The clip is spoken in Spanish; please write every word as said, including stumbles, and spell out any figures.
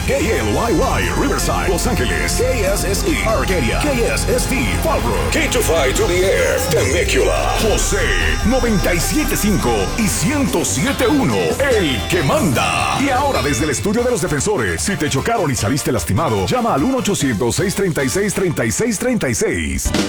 K L Y Y, Riverside, Los Ángeles, K S S E, Arcadia, K S S V, Fallbrook, K two five to the Air, Temecula, José, noventa y siete punto cinco y ciento siete punto uno, el que manda. Y ahora desde el estudio de los defensores, si te chocaron y saliste lastimado, llama al uno ochocientos, seiscientos treinta y seis, treinta y seis treinta y seis.